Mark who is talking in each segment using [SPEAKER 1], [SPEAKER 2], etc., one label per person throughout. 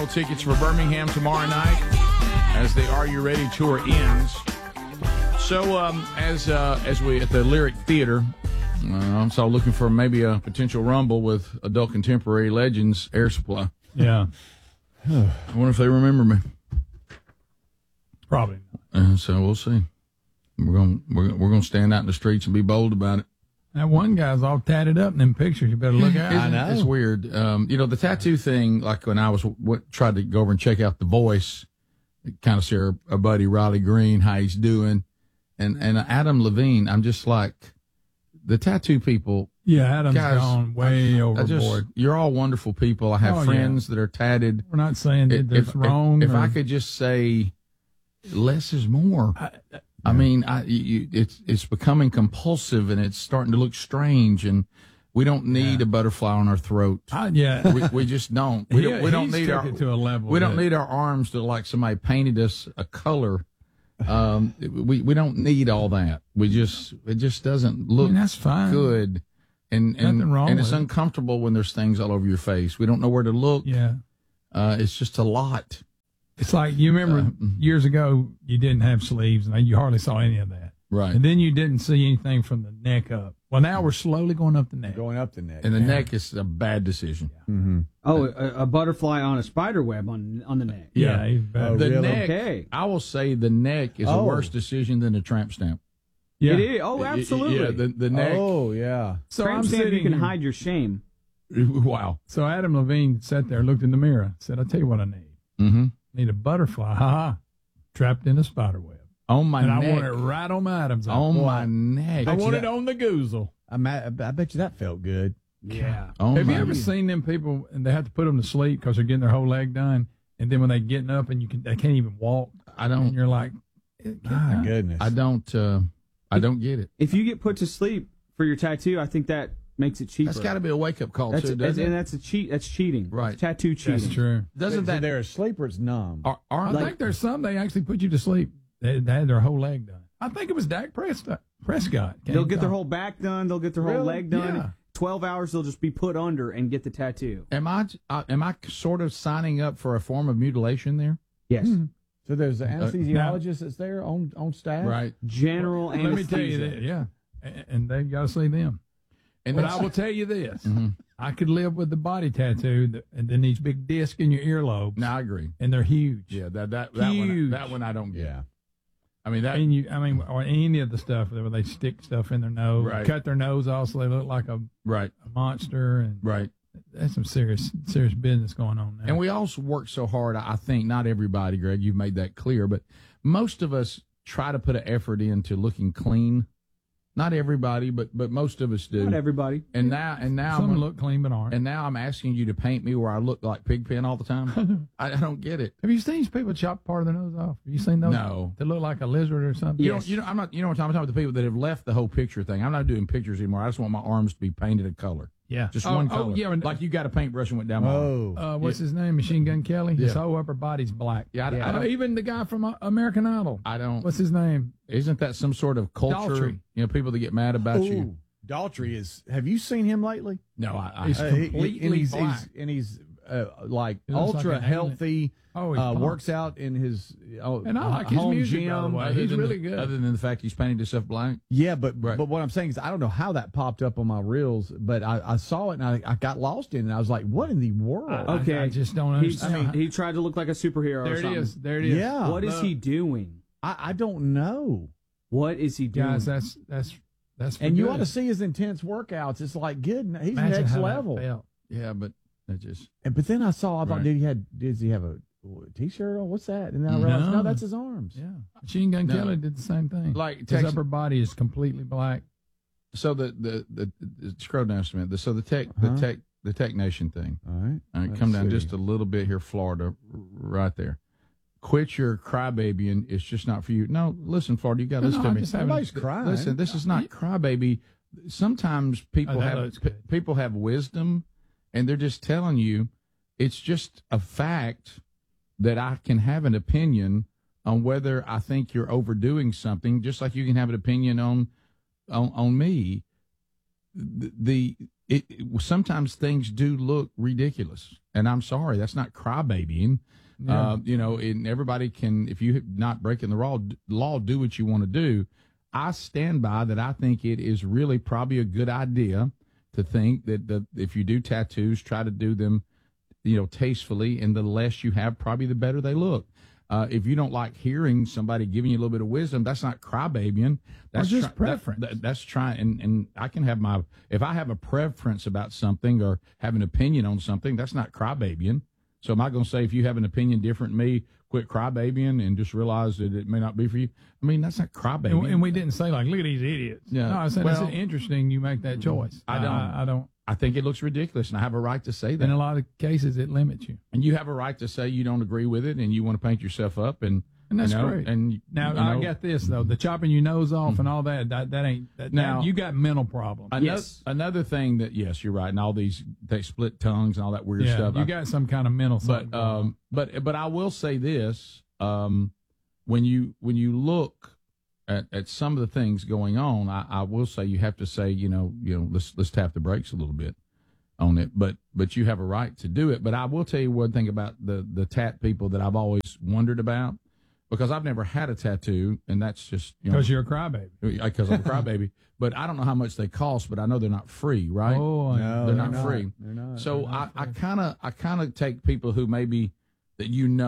[SPEAKER 1] Tickets for Birmingham tomorrow night as the Are You Ready tour ends. So as we at the Lyric Theater, I'm so looking for maybe a potential rumble with adult contemporary legends Air Supply.
[SPEAKER 2] Yeah.
[SPEAKER 1] I wonder if they remember me.
[SPEAKER 2] Probably not.
[SPEAKER 1] So we'll see. We're gonna stand out in the streets and be bold about it.
[SPEAKER 2] That one guy's all tatted up in them pictures. You better look out.
[SPEAKER 1] I know. It's weird. The tattoo thing, like when I tried to go over and check out The Voice, kind of see our buddy Riley Green, how he's doing. And Adam Levine, I'm just like, the tattoo people.
[SPEAKER 2] Yeah, Adam's
[SPEAKER 1] guys,
[SPEAKER 2] gone way overboard.
[SPEAKER 1] You're all wonderful people. I have friends that are tatted.
[SPEAKER 2] We're not saying that it's wrong.
[SPEAKER 1] If I could just say less is more. I mean, it's becoming compulsive, and it's starting to look strange, and we don't need a butterfly on our throat. We just don't. We don't need our
[SPEAKER 2] to a level.
[SPEAKER 1] We don't need our arms to like somebody painted us a color. We don't need all that. It just doesn't look
[SPEAKER 2] that's fine.
[SPEAKER 1] good, and
[SPEAKER 2] Nothing wrong
[SPEAKER 1] it's uncomfortable when there's things all over your face. We don't know where to look.
[SPEAKER 2] Yeah,
[SPEAKER 1] it's just a lot.
[SPEAKER 2] It's like, you remember years ago, you didn't have sleeves, and you hardly saw any of that.
[SPEAKER 1] Right.
[SPEAKER 2] And then you didn't see anything from the neck up. Well, now we're slowly going up the neck.
[SPEAKER 1] And the neck is a bad decision.
[SPEAKER 2] Yeah.
[SPEAKER 3] Mm-hmm. Oh, a butterfly on a spider web on the neck.
[SPEAKER 2] Yeah.
[SPEAKER 1] The neck, I will say the neck is a worse decision than a tramp stamp.
[SPEAKER 3] Yeah. It is. Oh, absolutely.
[SPEAKER 1] The neck.
[SPEAKER 4] Oh, yeah.
[SPEAKER 3] So tramp stamp, you can hide your shame.
[SPEAKER 1] Wow.
[SPEAKER 2] So Adam Levine sat there, looked in the mirror, said, I'll tell you what I need.
[SPEAKER 1] Mm-hmm.
[SPEAKER 2] Need a butterfly, trapped in a spider web.
[SPEAKER 1] On my
[SPEAKER 2] neck.
[SPEAKER 1] And
[SPEAKER 2] I want it right on my Adam's.
[SPEAKER 1] On my neck.
[SPEAKER 2] I want it on the goozle.
[SPEAKER 4] I bet you that felt good.
[SPEAKER 3] Yeah.
[SPEAKER 2] Have you ever seen them people, and they have to put them to sleep because they're getting their whole leg done, and then when they're getting up and they can't even walk?
[SPEAKER 1] I don't.
[SPEAKER 2] And you're like,
[SPEAKER 4] my goodness.
[SPEAKER 1] I don't get it.
[SPEAKER 3] If you get put to sleep for your tattoo, I think that makes it cheaper.
[SPEAKER 1] That's got to be a wake up call too, doesn't it?
[SPEAKER 3] And that's a cheat. That's cheating.
[SPEAKER 1] Right.
[SPEAKER 3] It's tattoo cheating.
[SPEAKER 2] That's true.
[SPEAKER 1] Doesn't that?
[SPEAKER 4] They're asleep or it's numb.
[SPEAKER 2] I think there's some they actually put you to sleep. They had their whole leg done. I think it was Dak Prescott.
[SPEAKER 3] They'll get their whole back done. They'll get their whole leg done.
[SPEAKER 2] Yeah.
[SPEAKER 3] 12 hours, they'll just be put under and get the tattoo.
[SPEAKER 1] Am I sort of signing up for a form of mutilation there?
[SPEAKER 3] Yes.
[SPEAKER 2] Mm-hmm.
[SPEAKER 4] So there's an anesthesiologist that's there on staff?
[SPEAKER 1] Right.
[SPEAKER 3] General anesthesia.
[SPEAKER 2] Let me tell you that, yeah. And they've got to see them. But I will tell you this.
[SPEAKER 1] Mm-hmm.
[SPEAKER 2] I could live with the body tattoo and then these big discs in your earlobe.
[SPEAKER 1] No, I agree.
[SPEAKER 2] And they're huge.
[SPEAKER 1] Yeah, that
[SPEAKER 2] huge.
[SPEAKER 1] one I don't get.
[SPEAKER 4] Yeah.
[SPEAKER 2] I mean, or any of the stuff where they stick stuff in their nose,
[SPEAKER 1] right.
[SPEAKER 2] Cut their nose off so they look like a monster, and that's some serious business going on now.
[SPEAKER 1] And we also work so hard. I think not everybody, Greg, you've made that clear, but most of us try to put an effort into looking clean. Not everybody, but most of us do.
[SPEAKER 3] Not everybody.
[SPEAKER 1] And now
[SPEAKER 2] some look clean but aren't.
[SPEAKER 1] And now I'm asking you to paint me where I look like Pigpen all the time. I don't get it.
[SPEAKER 2] Have you seen these people chop part of their nose off? Have you seen those?
[SPEAKER 1] No.
[SPEAKER 2] They look like a lizard or something.
[SPEAKER 1] Yes. I'm not. You know what I'm talking about? The people that have left the whole picture thing. I'm not doing pictures anymore. I just want my arms to be painted a color.
[SPEAKER 2] Yeah,
[SPEAKER 1] just one color.
[SPEAKER 2] Yeah,
[SPEAKER 1] like you got a paintbrush and went down my arm.
[SPEAKER 2] What's his name? Machine Gun Kelly. His whole upper body's black.
[SPEAKER 1] Yeah,
[SPEAKER 2] even the guy from American Idol.
[SPEAKER 1] I don't.
[SPEAKER 2] What's his name?
[SPEAKER 1] Isn't that some sort of culture?
[SPEAKER 2] Daltrey.
[SPEAKER 1] People that get mad about you.
[SPEAKER 4] Daltrey is. Have you seen him lately?
[SPEAKER 1] No,
[SPEAKER 2] he's completely black.
[SPEAKER 4] He's like
[SPEAKER 2] like
[SPEAKER 4] ultra
[SPEAKER 2] an
[SPEAKER 4] healthy.
[SPEAKER 2] He's
[SPEAKER 4] works out in his
[SPEAKER 2] and I like his music, by the way. He's really good.
[SPEAKER 1] Other than the fact he's painted himself black.
[SPEAKER 4] Yeah, but what I'm saying is I don't know how that popped up on my reels, but I saw it and I got lost in it. And I was like, what in the world?
[SPEAKER 3] Okay,
[SPEAKER 2] I just don't understand.
[SPEAKER 3] He tried to look like a superhero.
[SPEAKER 2] There
[SPEAKER 3] or something.
[SPEAKER 2] There it is.
[SPEAKER 4] Yeah.
[SPEAKER 3] What is he doing?
[SPEAKER 4] I don't know.
[SPEAKER 3] What is he doing?
[SPEAKER 2] Guys, that's
[SPEAKER 4] and you ought to see his intense workouts. It's like good. He's
[SPEAKER 2] Imagine
[SPEAKER 4] next
[SPEAKER 2] how
[SPEAKER 4] level.
[SPEAKER 2] that felt.
[SPEAKER 1] Yeah, but that just.
[SPEAKER 4] But then I thought,
[SPEAKER 1] Right.
[SPEAKER 4] does he have a T-shirt on? What's that? And then I realized, no, that's his arms.
[SPEAKER 2] Yeah, Machine Gun Kelly did the same thing.
[SPEAKER 1] Like
[SPEAKER 2] his upper body is completely black.
[SPEAKER 1] So the scroll down a minute. So the Tech Nation thing.
[SPEAKER 4] All right.
[SPEAKER 1] Come down just a little bit here, Florida, right there. Quit your crybabying. It's just not for you. No, listen, Florida, you got to listen to me.
[SPEAKER 4] Everybody's crying.
[SPEAKER 1] Listen, this is not crybaby. Sometimes people have wisdom, and they're just telling you. It's just a fact that I can have an opinion on whether I think you're overdoing something, just like you can have an opinion on me. sometimes things do look ridiculous, and I'm sorry, that's not crybabying.
[SPEAKER 2] Yeah.
[SPEAKER 1] And everybody can, if you're not breaking the law, do what you want to do. I stand by that. I think it is really probably a good idea to think that if you do tattoos, try to do them, tastefully, and the less you have, probably the better they look. If you don't like hearing somebody giving you a little bit of wisdom, that's not crybabying. That's
[SPEAKER 2] just preference.
[SPEAKER 1] That's trying, and I can have if I have a preference about something or have an opinion on something, that's not crybabying. So am I going to say if you have an opinion different than me, quit crybabying and just realize that it may not be for you? I mean, that's not crybabying.
[SPEAKER 2] And we didn't say look at these idiots.
[SPEAKER 1] Yeah.
[SPEAKER 2] No, I said it's interesting you make that choice.
[SPEAKER 1] I don't. I think it looks ridiculous, and I have a right to say that.
[SPEAKER 2] In a lot of cases, it limits you.
[SPEAKER 1] And you have a right to say you don't agree with it, and you want to paint yourself up, and
[SPEAKER 2] that's great.
[SPEAKER 1] And
[SPEAKER 2] now I got this though: the chopping your nose off and all that. That ain't. Now you got mental problems.
[SPEAKER 1] Another thing that you're right, and all these they split tongues and all that weird stuff.
[SPEAKER 2] You got some kind of mental.
[SPEAKER 1] But I will say this: when you look at some of the things going on, I will say you have to say let's tap the brakes a little bit on it. But you have a right to do it. But I will tell you one thing about the tat people that I've always wondered about, because I've never had a tattoo, and that's just
[SPEAKER 2] because you're a crybaby.
[SPEAKER 1] Because I'm a crybaby. But I don't know how much they cost, but I know they're not free, right?
[SPEAKER 2] Oh,
[SPEAKER 4] no,
[SPEAKER 1] they're not free.
[SPEAKER 4] They're not.
[SPEAKER 1] So I kind of take people who maybe that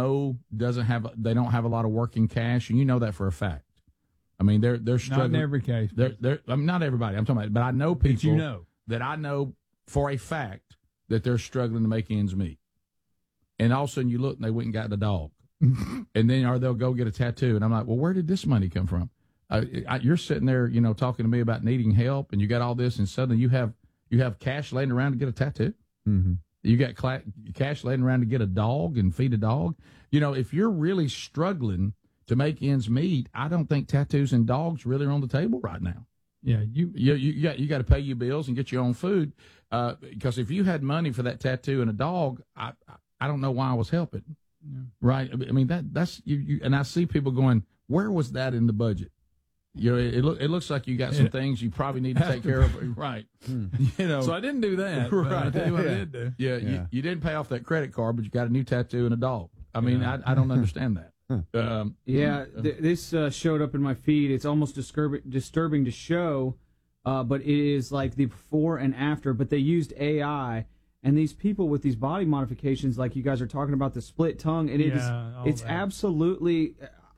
[SPEAKER 1] they don't have a lot of working cash, and that for a fact. I mean, they're struggling.
[SPEAKER 2] Not in every case.
[SPEAKER 1] Not everybody. I'm talking about, but I know people that I know for a fact that they're struggling to make ends meet. And all of a sudden you look and they went and got the dog. And then they'll go get a tattoo. And I'm like, well, where did this money come from? You're sitting there, talking to me about needing help, and you got all this, and suddenly you have cash laying around to get a tattoo.
[SPEAKER 4] Mm-hmm.
[SPEAKER 1] You got cash laying around to get a dog and feed a dog. If you're really struggling to make ends meet, I don't think tattoos and dogs really are on the table right now.
[SPEAKER 2] Yeah,
[SPEAKER 1] you got to pay your bills and get your own food. Because if you had money for that tattoo and a dog, I don't know why I was helping. Yeah. Right? I mean that's you. And I see people going, where was that in the budget? It looks like you got some things you probably need to take care of. Right?
[SPEAKER 2] So I didn't do that.
[SPEAKER 1] Right?
[SPEAKER 2] I tell you what I did do.
[SPEAKER 1] Yeah. You didn't pay off that credit card, but you got a new tattoo and a dog. I mean, I don't understand that.
[SPEAKER 3] This showed up in my feed. It's almost disturbing to show, but it is like the before and after. But they used AI, and these people with these body modifications, like you guys are talking about, the split tongue, and it's absolutely.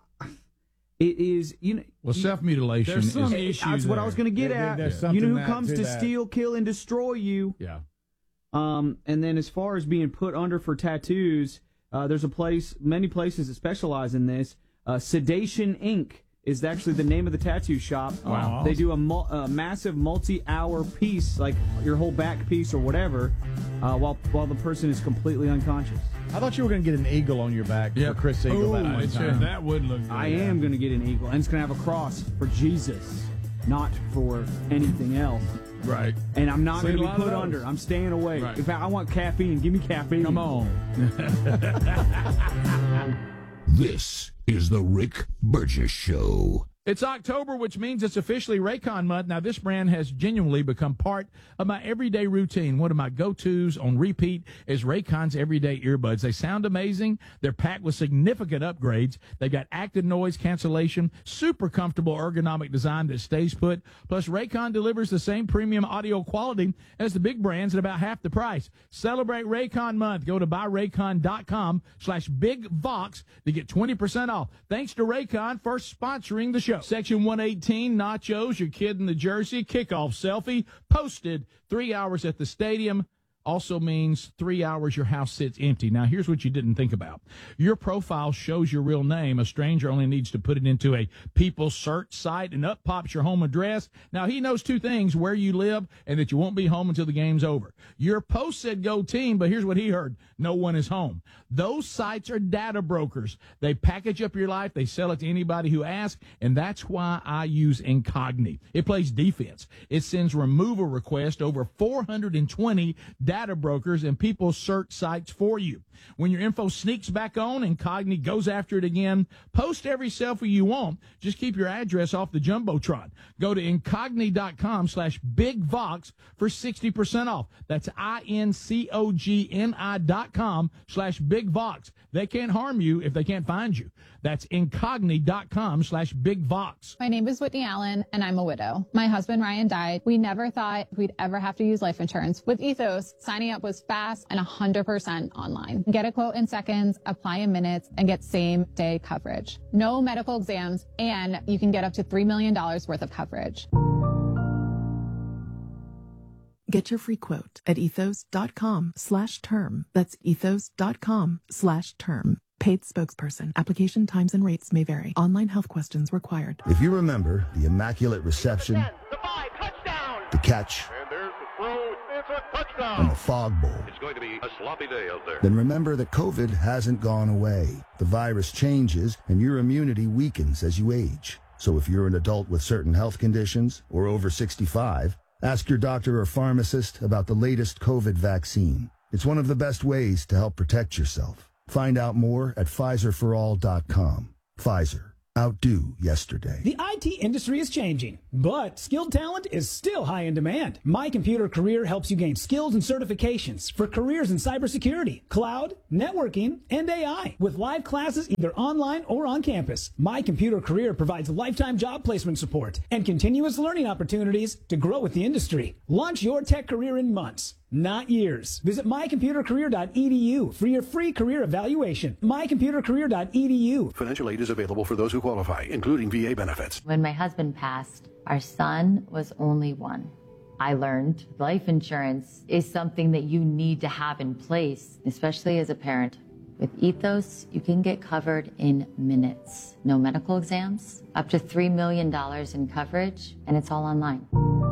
[SPEAKER 3] It is,
[SPEAKER 1] self-mutilation.
[SPEAKER 2] There's some issues.
[SPEAKER 3] That's what I was going to get at. Who comes to steal, kill, and destroy you?
[SPEAKER 1] Yeah.
[SPEAKER 3] And then as far as being put under for tattoos. There's many places that specialize in this. Sedation Inc. is actually the name of the tattoo shop.
[SPEAKER 1] Wow.
[SPEAKER 3] They do a massive multi-hour piece, like your whole back piece or whatever, while the person is completely unconscious.
[SPEAKER 4] I thought you were going to get an eagle on your back for Chris Eagle that one time.
[SPEAKER 2] That would look good.
[SPEAKER 3] I am going to get an eagle, and it's going to have a cross for Jesus, not for anything else.
[SPEAKER 1] Right.
[SPEAKER 3] And I'm not going to be put under. I'm staying away.
[SPEAKER 1] Right.
[SPEAKER 3] In fact, I want caffeine. Give me caffeine.
[SPEAKER 1] Come on.
[SPEAKER 5] This is the Rick Burgess Show.
[SPEAKER 1] It's October, which means it's officially Raycon month. Now, this brand has genuinely become part of my everyday routine. One of my go-tos on repeat is Raycon's everyday earbuds. They sound amazing. They're packed with significant upgrades. They've got active noise cancellation, super comfortable ergonomic design that stays put. Plus, Raycon delivers the same premium audio quality as the big brands at about half the price. Celebrate Raycon month. Go to buyraycon.com/bigvox to get 20% off. Thanks to Raycon for sponsoring the show. Section 118, nachos, your kid in the jersey, kickoff selfie, posted 3 hours at the stadium. Also means 3 hours your house sits empty. Now, here's what you didn't think about. Your profile shows your real name. A stranger only needs to put it into a people search site, and up pops your home address. Now, he knows two things, where you live and that you won't be home until the game's over. Your post said go team, but here's what he heard. No one is home. Those sites are data brokers. They package up your life. They sell it to anybody who asks, and that's why I use Incogni. It plays defense. It sends removal requests over 420 data data brokers and people search sites for you. When your info sneaks back on, Incogni goes after it again. Post every selfie you want. Just keep your address off the Jumbotron. Go to Incogni.com/BigVox for 60% off. That's INCOGNI.com/BigVox. They can't harm you if they can't find you. That's Incogni.com/BigVox.
[SPEAKER 6] My name is Whitney Allen, and I'm a widow. My husband, Ryan, died. We never thought we'd ever have to use life insurance. With Ethos, signing up was fast and 100% online. Get a quote in seconds, apply in minutes, and get same-day coverage. No medical exams, and you can get up to $3 million worth of coverage.
[SPEAKER 7] Get your free quote at ethos.com/term. That's ethos.com/term. Paid spokesperson. Application times and rates may vary. Online health questions required.
[SPEAKER 8] If you remember the immaculate reception, the catch,
[SPEAKER 9] and there's the throw. It's a touchdown.
[SPEAKER 8] and the fog bowl,
[SPEAKER 9] It's going to be a sloppy day out there.
[SPEAKER 8] then remember that COVID hasn't gone away. The virus changes and your immunity weakens as you age. So if you're an adult with certain health conditions or over 65, ask your doctor or pharmacist about the latest COVID vaccine. It's one of the best ways to help protect yourself. Find out more at PfizerForAll.com. Pfizer. Outdo yesterday.
[SPEAKER 10] The IT industry is changing, but skilled talent is still high in demand. My Computer Career helps you gain skills and certifications for careers in cybersecurity, cloud, networking, and AI. With live classes either online or on campus, My Computer Career provides lifetime job placement support and continuous learning opportunities to grow with the industry. Launch your tech career in months, not years. Visit mycomputercareer.edu for your free career evaluation. mycomputercareer.edu.
[SPEAKER 9] Financial aid is available for those who qualify, including VA benefits.
[SPEAKER 11] When my husband passed, our son was only one. I learned life insurance is something that you need to have in place, especially as a parent. With Ethos, you can get covered in minutes. No medical exams, up to $3 million in coverage, and it's all online.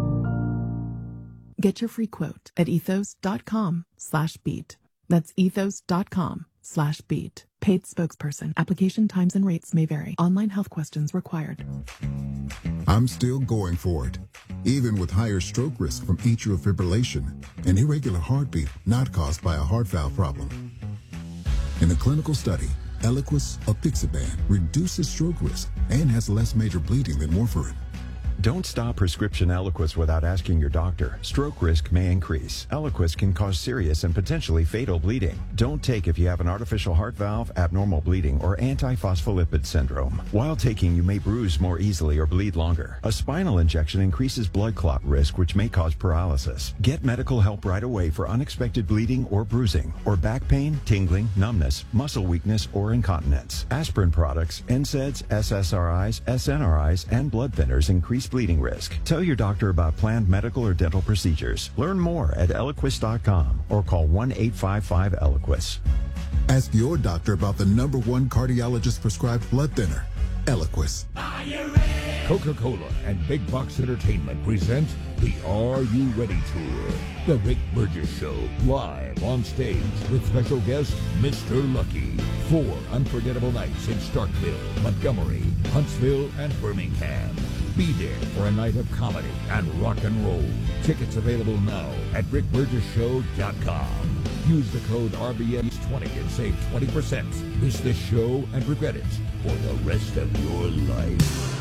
[SPEAKER 7] Get your free quote at ethos.com/beat. That's ethos.com/beat. Paid spokesperson. Application times and rates may vary. Online health questions required.
[SPEAKER 5] I'm still going for it, even with higher stroke risk from atrial fibrillation, an irregular heartbeat not caused by a heart valve problem. In a clinical study, Eliquis apixaban reduces stroke risk and has less major bleeding than warfarin.
[SPEAKER 12] Don't stop prescription Eliquis without asking your doctor. Stroke risk may increase. Eliquis can cause serious and potentially fatal bleeding. Don't take if you have an artificial heart valve, abnormal bleeding, or antiphospholipid syndrome. While taking, you may bruise more easily or bleed longer. A spinal injection increases blood clot risk, which may cause paralysis. Get medical help right away for unexpected bleeding or bruising, or back pain, tingling, numbness, muscle weakness, or incontinence. Aspirin products, NSAIDs, SSRIs, SNRIs, and blood thinners increase bleeding risk. Tell your doctor about planned medical or dental procedures. Learn more at Eliquis.com or call 1-855-ELIQUIS.
[SPEAKER 5] Ask your doctor about the #1 cardiologist prescribed blood thinner, Eliquis. Coca-Cola and Big Box Entertainment present the Are You Ready Tour. The Rick Burgess Show, live on stage with special guest Mr. Lucky. 4 unforgettable nights in Starkville, Montgomery, Huntsville, and Birmingham. Be there for a night of comedy and rock and roll. Tickets available now at rickburgesshow.com. Use the code RBS20 and save 20%. Miss this show and regret it for the rest of your life.